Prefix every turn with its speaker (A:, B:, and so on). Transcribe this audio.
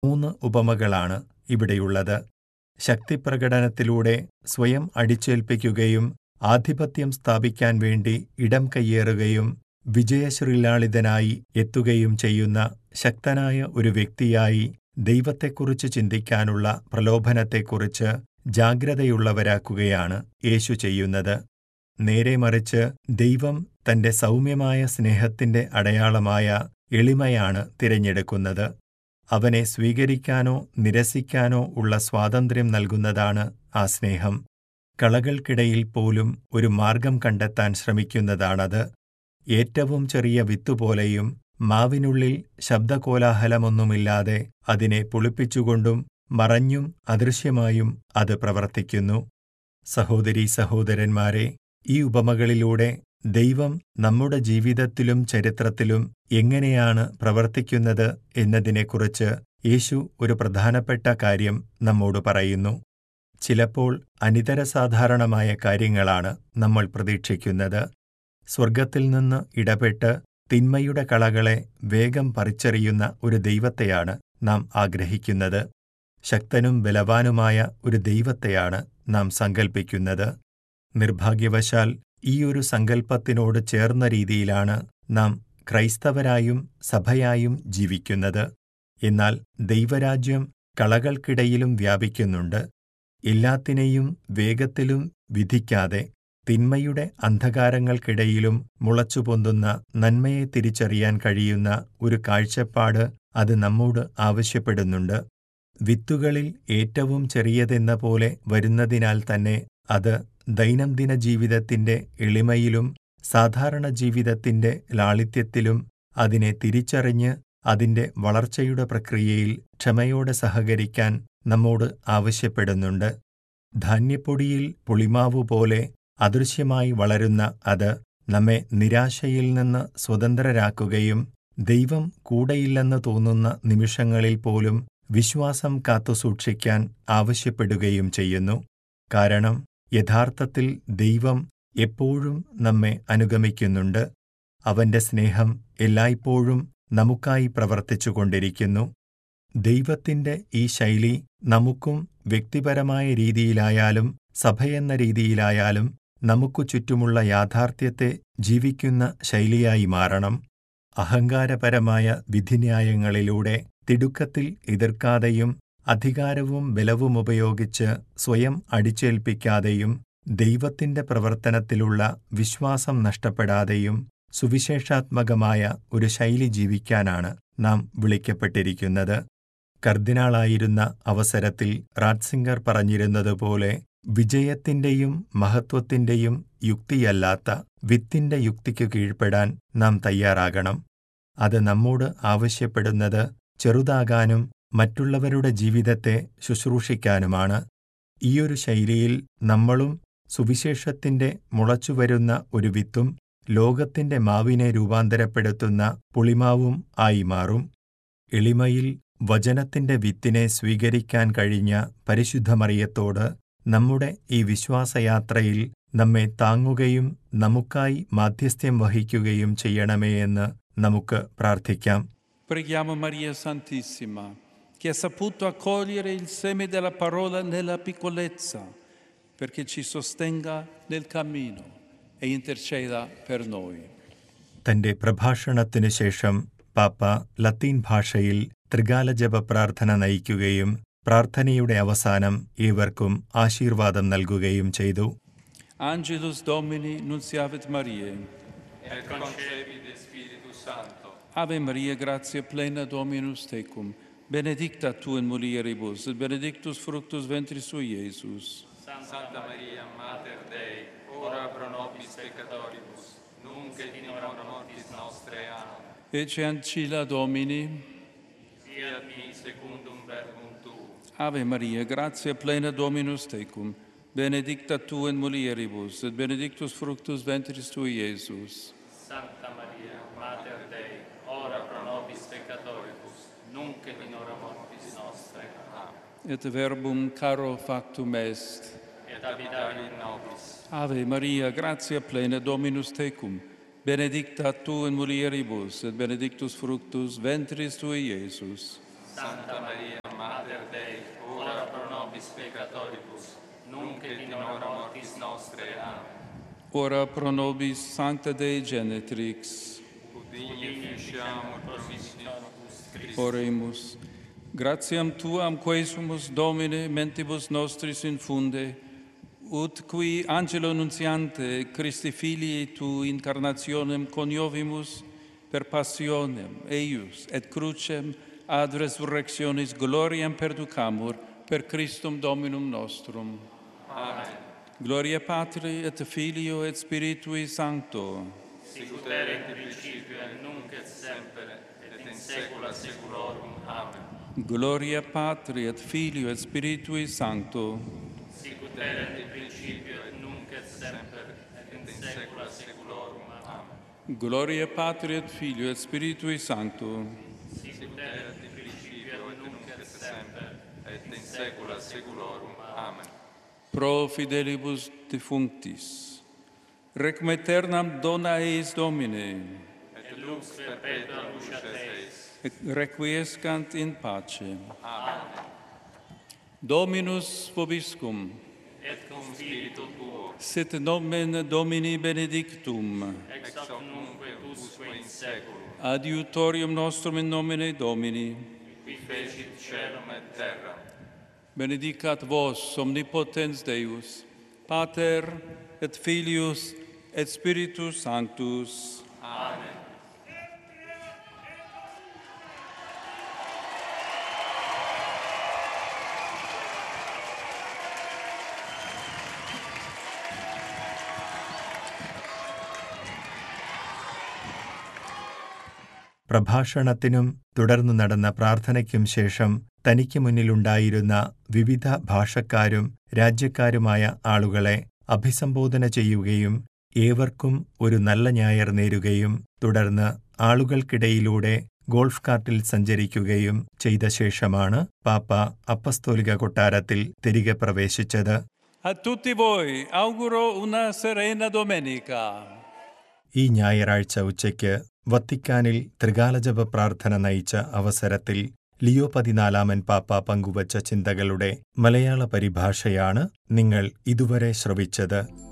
A: 3 ഉപമകളാണ് ഇവിടെയുള്ളത്. ശക്തിപ്രകടനത്തിലൂടെ സ്വയം അടിച്ചേൽപ്പിക്കുകയും ആധിപത്യം സ്ഥാപിക്കാൻ വേണ്ടി ഇടം കയ്യേറുകയും വിജയശ്രീലാളിതനായി എത്തുകയും ചെയ്യുന്ന ശക്തനായ ഒരു വ്യക്തിയായി ദൈവത്തെക്കുറിച്ച് ചിന്തിക്കാനുള്ള പ്രലോഭനത്തെക്കുറിച്ച് ജാഗ്രതയുള്ളവരാക്കുകയാണ് യേശു ചെയ്യുന്നത്. നേരെ മറിച്ച് ദൈവം തന്റെ സൗമ്യമായ സ്നേഹത്തിന്റെ അടയാളമായ എളിമയാണ് തിരഞ്ഞെടുക്കുന്നത്. അവനെ സ്വീകരിക്കാനോ നിരസിക്കാനോ ഉള്ള സ്വാതന്ത്ര്യം നൽകുന്നതാണ് ആ സ്നേഹം. കളകൾക്കിടയിൽ പോലും ഒരു മാർഗം കണ്ടെത്താൻ ശ്രമിക്കുന്നതാണത്. ഏറ്റവും ചെറിയ വിത്തുപോലെയും മാവിനുള്ളിൽ ശബ്ദകോലാഹലമൊന്നുമില്ലാതെ അതിനെ പുളിപ്പിച്ചുകൊണ്ടും മറഞ്ഞും അദൃശ്യമായും അത് പ്രവർത്തിക്കുന്നു. സഹോദരീ സഹോദരന്മാരെ, ഈ ഉപമകളിലൂടെ ദൈവം നമ്മുടെ ജീവിതത്തിലും ചരിത്രത്തിലും എങ്ങനെയാണ് പ്രവർത്തിക്കുന്നത് എന്നതിനെക്കുറിച്ച് യേശു ഒരു പ്രധാനപ്പെട്ട കാര്യം നമ്മോട് പറയുന്നു. ചിലപ്പോൾ അനിതരസാധാരണമായ കാര്യങ്ങളാണ് നമ്മൾ പ്രതീക്ഷിക്കുന്നത്. സ്വർഗത്തിൽ നിന്ന് ഇടപെട്ട് തിന്മയുടെ കളകളെ വേഗം പറിച്ചെറിയുന്ന ഒരു ദൈവത്തെയാണ് നാം ആഗ്രഹിക്കുന്നത്. ശക്തനും ബലവാനുമായ ഒരു ദൈവത്തെയാണ് നാം സങ്കൽപ്പിക്കുന്നത്. നിർഭാഗ്യവശാൽ ഈയൊരു സങ്കല്പത്തിനോട് ചേർന്ന രീതിയിലാണ് നാം ക്രൈസ്തവരായും സഭയായും ജീവിക്കുന്നത്. എന്നാൽ ദൈവരാജ്യം കളകൾക്കിടയിലും വ്യാപിക്കുന്നുണ്ട്. എല്ലാത്തിനെയും വേഗത്തിലും വിധിക്കാതെ തിന്മയുടെ അന്ധകാരങ്ങൾക്കിടയിലും മുളച്ചുപൊന്തുന്ന നന്മയെ തിരിച്ചറിയാൻ കഴിയുന്ന ഒരു കാഴ്ചപ്പാട് അത് നമ്മോട് ആവശ്യപ്പെടുന്നുണ്ട്. വിത്തുകളിൽ ഏറ്റവും ചെറിയതെന്ന പോലെ വരുന്നതിനാൽ തന്നെ അത് ദൈനംദിന ജീവിതത്തിന്റെ എളിമയിലും സാധാരണ ജീവിതത്തിന്റെ ലാളിത്യത്തിലും അതിനെ തിരിച്ചറിഞ്ഞ് അതിന്റെ വളർച്ചയുടെ പ്രക്രിയയിൽ ക്ഷമയോടെ സഹകരിക്കാൻ നമ്മോട് ആവശ്യപ്പെടുന്നുണ്ട്. ധാന്യപ്പൊടിയിൽ പുളിമാവുപോലെ അദൃശ്യമായി വളരുന്ന അത് നമ്മെ നിരാശയിൽ നിന്ന് സ്വതന്ത്രരാക്കുകയും ദൈവം കൂടെയില്ലെന്ന് തോന്നുന്ന നിമിഷങ്ങളിൽ പോലും വിശ്വാസം കാത്തുസൂക്ഷിക്കാൻ ആവശ്യപ്പെടുകയും ചെയ്യുന്നു. കാരണം യഥാർത്ഥത്തിൽ ദൈവം എപ്പോഴും നമ്മെ അനുഗമിക്കുന്നുണ്ട്. അവന്റെ സ്നേഹം എല്ലായ്പ്പോഴും നമുക്കായി പ്രവർത്തിച്ചുകൊണ്ടിരിക്കുന്നു. ദൈവത്തിന്റെ ഈ ശൈലി നമുക്കും വ്യക്തിപരമായ രീതിയിലായാലും സഭയെന്ന രീതിയിലായാലും നമുക്കു ചുറ്റുമുള്ള യാഥാർത്ഥ്യത്തെ ജീവിക്കുന്ന ശൈലിയായി മാറണം. അഹങ്കാരപരമായ വിധിന്യായങ്ങളിലൂടെ തിടുക്കത്തിൽ എതിർക്കാതെയും അധികാരവും ബലവുമുപയോഗിച്ച് സ്വയം അടിച്ചേൽപ്പിക്കാതെയും ദൈവത്തിന്റെ പ്രവർത്തനത്തിലുള്ള വിശ്വാസം നഷ്ടപ്പെടാതെയും സുവിശേഷാത്മകമായ ഒരു ശൈലി ജീവിക്കാനാണ് നാം വിളിക്കപ്പെട്ടിരിക്കുന്നത്. കർദിനാളായിരുന്ന അവസരത്തിൽ റാറ്റ്സിംഗർ പറഞ്ഞിരുന്നതുപോലെ, വിജയത്തിന്റെയും മഹത്വത്തിന്റെയും യുക്തിയല്ലാത്ത വിത്തിന്റെ യുക്തിക്കു കീഴ്പ്പെടാൻ നാം തയ്യാറാകണം. അത് നമ്മോട് ആവശ്യപ്പെടുന്നത് ചെറുതാകാനും മറ്റുള്ളവരുടെ ജീവിതത്തെ ശുശ്രൂഷിക്കാനുമാണ്. ഈയൊരു ശൈലിയിൽ നമ്മളും സുവിശേഷത്തിന്റെ മുളച്ചുവരുന്ന ഒരു വിത്തും ലോകത്തിന്റെ മാവിനെ രൂപാന്തരപ്പെടുത്തുന്ന പുളിമാവും ആയി മാറും. എളിമയിൽ വചനത്തിന്റെ വിത്തിനെ സ്വീകരിക്കാൻ കഴിഞ്ഞ പരിശുദ്ധ മറിയത്തോട് നമ്മുടെ ഈ വിശ്വാസയാത്രയിൽ നമ്മെ താങ്ങുകയും നമുക്കായി മാധ്യസ്ഥ്യം വഹിക്കുകയും ചെയ്യണമേ എന്ന് നമുക്ക് പ്രാർത്ഥിക്കാം.
B: Preghiamo Maria Santissima, che ha saputo accogliere il seme della parola nella piccolezza, perché ci sostenga nel cammino e interceda per noi.
A: തന്റെ പ്രഭാഷണത്തിനു ശേഷം പാപ്പ ലത്തീൻ ഭാഷയിൽ ത്രികാല ജപ പ്രാർത്ഥന നയിക്കുകയും പ്രാർത്ഥനയുടെ അവസാനം ഏവർക്കും ആശീർവാദം നൽകുകയും ചെയ്തു.
B: Angelus Domini nunciavit Mariae, et concepit Spiritus Sancto. Ave Maria, gratia plena Dominus tecum, benedicta tu in mulieribus, et benedictus fructus ventris tui, Iesus.
C: Santa Maria, Mater Dei, ora pro nobis peccatoribus, nunc et in hora mortis nostrae. Amen.
B: Ecce ancilla Domini,
C: fiat mi secundum verbum tuum.
B: Ave Maria, gratia plena Dominus tecum, benedicta tu in mulieribus, et benedictus fructus ventris tui, Iesus.
C: Santa Maria, Mater Dei, ora pro nobis peccatoribus, nunc et in hora mortis nostrae. Amen.
B: Et verbum caro factum est,
C: et habitavit in nobis.
B: Ave Maria, gratia plena Dominus tecum, benedicta tu in mulieribus, et benedictus fructus ventris tui, Iesus.
C: Santa Maria, Mater Dei, ora pro nobis peccatoribus, nunc et in hora mortis nostre. Amen.
B: Ora pro nobis Sancta Dei Genetrix,
C: Ut digni ficiamur promissionibus Christi.
B: oremus. Gratiam Tuam quesumus, Domine, mentibus nostris infunde, ut qui angelo nuntiante Christi Filii Tu incarnationem coniovimus per passionem eius et crucem ad resurrectionis gloriam perducamur per Christum Dominum nostrum.
C: Amen.
B: Gloria Patri et Filio et Spiritui Sancto.
C: Sicut erat in principio et nunc et semper et in saecula saeculorum. Amen.
B: Gloria Patri et Filio et Spiritui Sancto.
C: Sicut erat in principio et nunc et semper et in saecula saeculorum. Amen.
B: Gloria Patri et Filio et Spiritui Sancto.
C: Sicut erat in principio et nunc et semper et in saecula saeculorum. Amen.
B: Pro fidelibus defunctis. Requiem aeternam dona eis Domine.
C: Et lux perpetua luceat eis.
B: Et requiescant in pace.
C: Amen.
B: Dominus vobiscum.
C: Et cum spiritu tuo,
B: Sit nomen Domini benedictum.
C: ex hoc nunc et usque in saeculum,
B: Adiutorium nostrum in nomine Domini.
C: qui fecit caelum et terra.
B: Benedicat vos omnipotens Deus, Pater et Filius et Spiritus Sanctus.
C: Amen.
A: പ്രഭാഷണത്തിനും തുടർന്നു നടന്ന പ്രാർത്ഥനയ്ക്കും ശേഷം തനിക്ക് മുന്നിലുണ്ടായിരുന്ന വിവിധ ഭാഷക്കാരും രാജ്യക്കാരുമായ ആളുകളെ അഭിസംബോധന ചെയ്യുകയും ഏവർക്കും ഒരു നല്ല ഞായർ നേരുകയും തുടർന്ന് ആളുകൾക്കിടയിലൂടെ ഗോൾഫ് കാർട്ടിൽ സഞ്ചരിക്കുകയും ചെയ്ത ശേഷമാണ് പാപ്പ അപ്പസ്തോലിക കൊട്ടാരത്തിൽ തിരികെ പ്രവേശിച്ചത്.
B: A tutti voi auguro una serena domenica.
A: ഈ ഞായറാഴ്ച ഉച്ചയ്ക്ക് വത്തിക്കാനിൽ ത്രികാലജപ പ്രാർത്ഥന നയിച്ച അവസരത്തിൽ ലിയോ 14 പാപ്പ പങ്കുവച്ച ചിന്തകളുടെ മലയാള പരിഭാഷയാണ് നിങ്ങൾ ഇതുവരെ ശ്രവിച്ചത്.